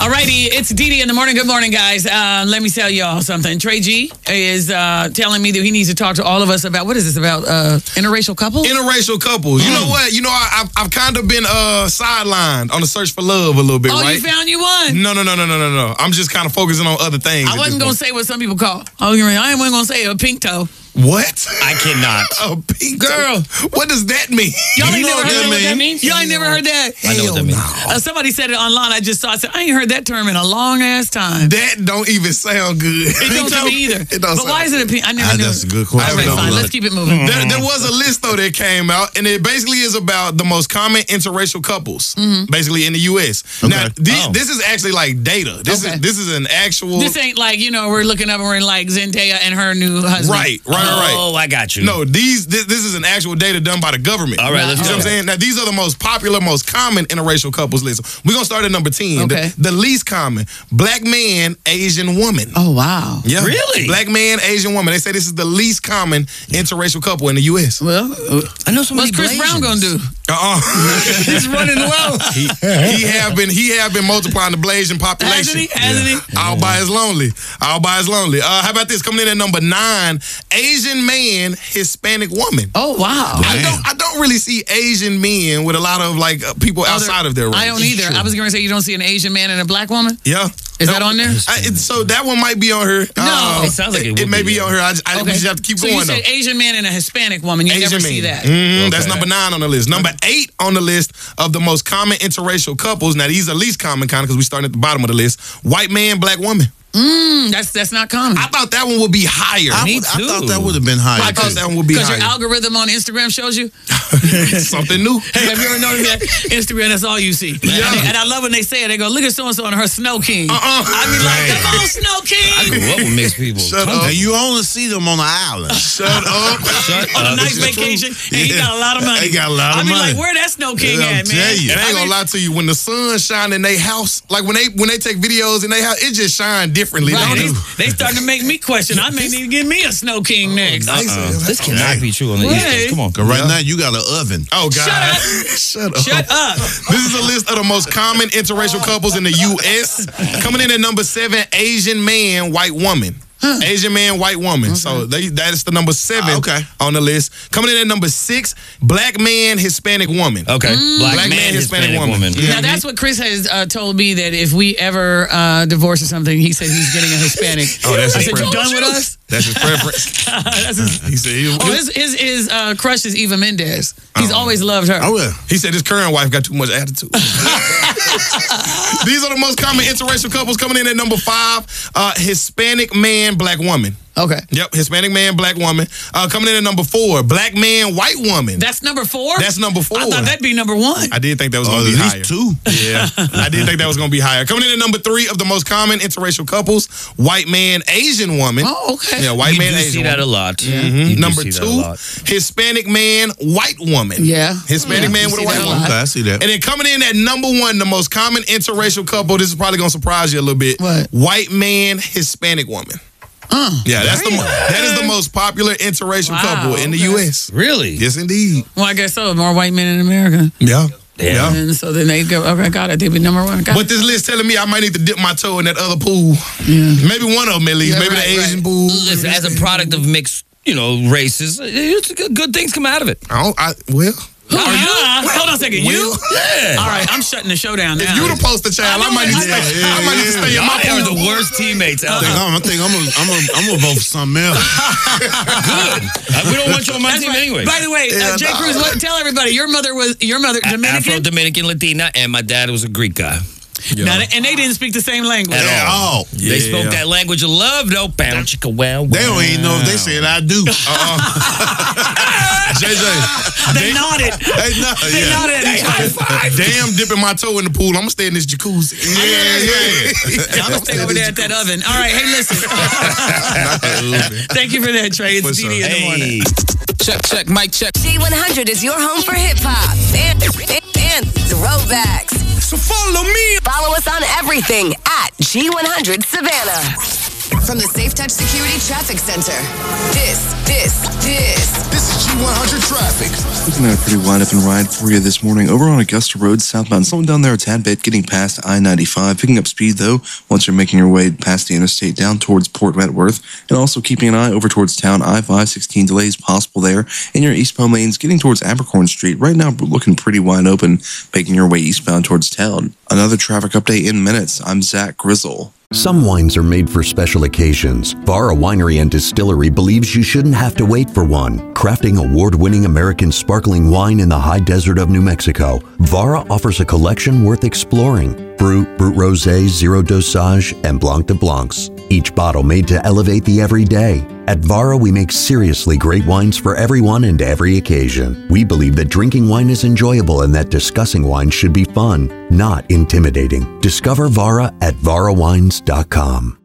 All righty, it's Dee in the morning. Good morning, guys. Let me tell y'all something. Trey G is telling me that he needs to talk to all of us about, what is this, about interracial couples? Interracial couples. You know what? You know, I've kind of been sidelined on the search for love a little bit, right? Oh, you found you one? No. I'm just kind of focusing on other things. I wasn't going to say what some people call. I wasn't going to say a pink toe. What? I cannot. A pink Girl. toe? What does that mean? Y'all ain't never heard what that means? Y'all ain't never heard that? I know what that means. Somebody said it online. I just saw it. I said, I ain't heard that term in a long ass time. That don't even sound good. It don't to me either. It don't but why is it a pink? I never knew. That's a good question. All right, fine. Let's keep it moving. There was a list, though, that came out, and it basically is about the most common interracial couples, basically, in the U.S. Okay. Now, this is actually like data. This is an actual... This ain't like, we're looking up and we're like Zendaya and her new husband. Right. Oh, I got you. No, this is an actual data done by the government. All right, let's you know go. what I'm saying? Now, these are the most popular, most common interracial couples list. We're going to start at number 10. Okay. The least common, black man, Asian woman. Oh, wow. Yeah. Really? Black man, Asian woman. They say this is the least common interracial couple in the U.S. Well, I know somebody. what's Chris Brown going to do? He's running low. He have been multiplying the Blasian population. Hasn't he? All by his lonely. How about this? Coming in at number 9, Asian man, Hispanic woman. Oh, wow. I don't really see Asian men with a lot of like people outside of their race. I don't either. I was going to say you don't see an Asian man and a black woman? Yeah. Is that on there? So that one might be on her. No. It sounds like it may be on her. I just have to keep so going. You said Asian man and a Hispanic woman. You Asian never man. see that. That's number 9 on the list. Number 8 on the list of the most common interracial couples. Now these are least common kind of because we starting at the bottom of the list. White man, black woman. That's not common. I thought that one would be higher. I thought that would have been higher. I thought that one would be Because higher. your algorithm on Instagram shows you? Something new. Hey, have you ever noticed that? Instagram, that's all you see. Yeah. And I love when they say it. They go, look at so-and-so and her Snow King. I be like, come on, Snow King. I grew up with mixed people. Shut up. And you only see them on the island. Shut up. On a nice vacation, and he got a lot of money. He got a lot of I be money. like, where that Snow King Yeah, at, I'm man? telling you. And I ain't gonna lie to you, when the sun shine in their house, like when they take videos in their house, it just shine differently. Right. don't it? They starting to make me question. I may need to give me a Snow King next. This cannot be true on the East Coast. Come on. Cause right now you got an oven. Oh God! Shut up. Shut up! This is a list of the most common interracial couples in the U.S. Coming in at number 7, Asian man, white woman. Asian man, white woman. So that's the number 7 on the list. Coming in at number 6, black man, Hispanic woman. Okay. Black man, Hispanic woman. Now, that's what Chris has told me, that if we ever divorce or something, he said he's getting a Hispanic. Oh, that's I his said, you preference. done with us? That's his preference. He said His crush is Eva Mendes. He's always loved her. Oh, yeah. He said his current wife got too much attitude. These are the most common interracial couples. Coming in at number 5, Hispanic man, black woman. Okay. Yep, Hispanic man, black woman. Coming in at number 4, black man, white woman. That's number 4? That's number 4. I thought that'd be number 1. I did think that was going to be at higher. least 2. Yeah, I did think that was going to be higher. Coming in at number 3 of the most common interracial couples, white man, Asian woman. Oh, okay. Yeah, white You man, do Asian see that a woman. lot. Mm-hmm. Number see that a lot. 2, Hispanic man, white woman. Yeah. Hispanic man You with a see white that a woman. lot. Okay, I see that. And then coming in at number 1, the most common interracial couple, this is probably going to surprise you a little bit. What? White man, Hispanic woman. Yeah, that is the most popular interracial couple in the U.S. Really? Yes, indeed. Well, I guess so. More white men in America. Yeah. Yeah. And so then they go, okay, got it. They be number 1. Got But it. this list telling me I might need to dip my toe in that other pool. Maybe one of them at least. Yeah, Maybe right, the Asian right. pool. Listen, as a product of mixed, races, it's good things come out of it. Hold on a second. You? Yeah. All right, I'm shutting the show down now. If you the poster child, I might need to stay in my Y'all are pool. the worst teammates out there. I think I'm gonna vote for something else. Good. We don't want you on my team anyway. By the way, Jay Cruz, tell everybody, your mother Dominican? Afro-Dominican, Latina, and my dad was a Greek guy. Now, and they didn't speak the same language. At all. Yeah. They spoke that language of love, though. Bow, chicka, wow, They don't even know if they said I do. JJ. They nodded. They nodded at each other. Damn, dipping my toe in the pool. I'm going to stay in this jacuzzi. I'm going to stay over there at that oven. All right, hey, listen. Thank you for that, Trey. It's What's DD in the morning. Check, mic check. G100 is your home for hip-hop and throwbacks. So follow me. Follow us on everything at G100 Savannah. From the Safe Touch Security Traffic Center, this is G100 Traffic. Looking at a pretty wide open ride for you this morning. Over on Augusta Road, southbound, slowing down there a tad bit, getting past I-95. Picking up speed, though, once you're making your way past the interstate down towards Port Wentworth. And also keeping an eye over towards town. I-516 delays possible there. In your eastbound lanes, getting towards Abercorn Street. Right now, we're looking pretty wide open, making your way eastbound towards town. Another traffic update in minutes. I'm Zach Grizzle. Some wines are made for special occasions. Vara Winery and Distillery believes you shouldn't have to wait for one. Crafting award-winning American sparkling wine in the high desert of New Mexico, Vara offers a collection worth exploring. Brut, Brut Rosé, Zero Dosage, and Blanc de Blancs. Each bottle made to elevate the everyday. At Vara, we make seriously great wines for everyone and every occasion. We believe that drinking wine is enjoyable and that discussing wine should be fun, not intimidating. Discover Vara at varawines.com.